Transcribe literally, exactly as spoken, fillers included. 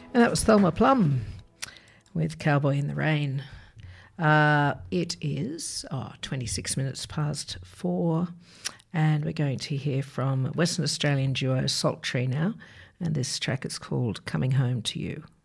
And that was Thelma Plum with Cowboy in the Rain. Uh, it is oh, twenty-six minutes past four, and we're going to hear from Western Australian duo Salt Tree now, and this track is called Coming Home to You.